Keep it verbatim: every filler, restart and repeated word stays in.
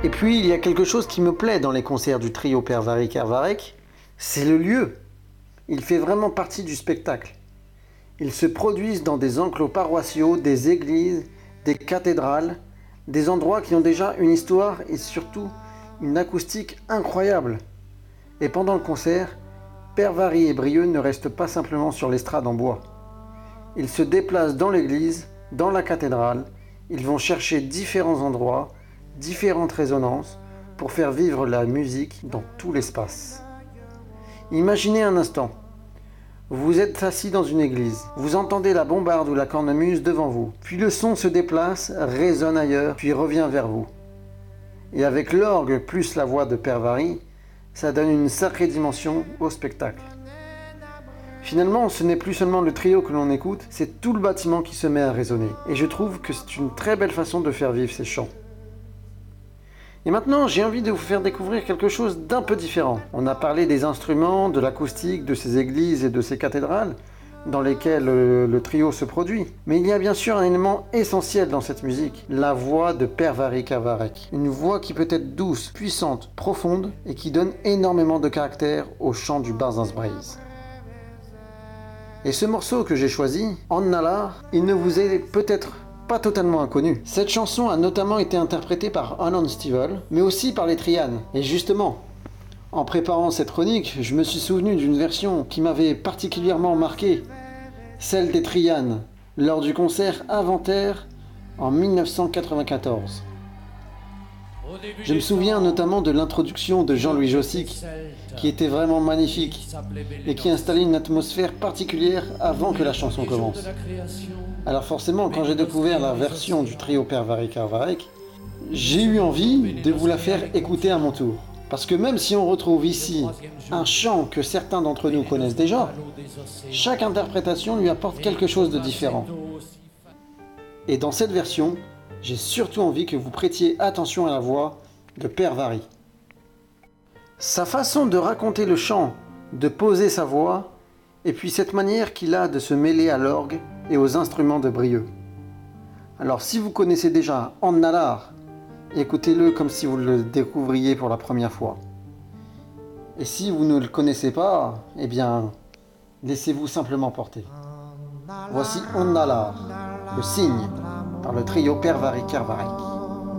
Et puis il y a quelque chose qui me plaît dans les concerts du trio Pervari Kervarek, c'est le lieu. Il fait vraiment partie du spectacle. Ils se produisent dans des enclos paroissiaux, des églises, des cathédrales, des endroits qui ont déjà une histoire et surtout une acoustique incroyable. Et pendant le concert, Pervari et Brieux ne restent pas simplement sur l'estrade en bois. Ils se déplacent dans l'église, dans la cathédrale, ils vont chercher différents endroits, différentes résonances pour faire vivre la musique dans tout l'espace. Imaginez un instant, vous êtes assis dans une église, vous entendez la bombarde ou la cornemuse devant vous, puis le son se déplace, résonne ailleurs, puis revient vers vous. Et avec l'orgue plus la voix de Pervari, ça donne une sacrée dimension au spectacle. Finalement, ce n'est plus seulement le trio que l'on écoute, c'est tout le bâtiment qui se met à résonner. Et je trouve que c'est une très belle façon de faire vivre ces chants. Et maintenant, j'ai envie de vous faire découvrir quelque chose d'un peu différent. On a parlé des instruments, de l'acoustique, de ces églises et de ces cathédrales dans lesquelles le, le trio se produit. Mais il y a bien sûr un élément essentiel dans cette musique, la voix de Pervari Kervarek. Une voix qui peut être douce, puissante, profonde et qui donne énormément de caractère au chant du Barzanzbreeze. Et ce morceau que j'ai choisi, Annalar, il ne vous est peut-être pas totalement inconnu. Cette chanson a notamment été interprétée par Alan Stivell, mais aussi par les Trianes. Et justement, en préparant cette chronique, je me suis souvenu d'une version qui m'avait particulièrement marqué, celle des Trianes, lors du concert Inventaire en mille neuf cent quatre-vingt-quatorze. Je me souviens notamment de l'introduction de Jean-Louis Jossic, qui était vraiment magnifique et qui installait une atmosphère particulière avant que la chanson commence. Alors forcément, quand j'ai découvert la version du trio Pervari Kervarek, j'ai eu envie de vous la faire écouter à mon tour. Parce que même si on retrouve ici un chant que certains d'entre nous connaissent déjà, chaque interprétation lui apporte quelque chose de différent. Et dans cette version, j'ai surtout envie que vous prêtiez attention à la voix de Pervari. Sa façon de raconter le chant, de poser sa voix, et puis cette manière qu'il a de se mêler à l'orgue et aux instruments de Brieux. Alors si vous connaissez déjà Annalar, écoutez-le comme si vous le découvriez pour la première fois. Et si vous ne le connaissez pas, eh bien, laissez-vous simplement porter. Voici Annalar, le cygne, par le trio Pervari Kervarek.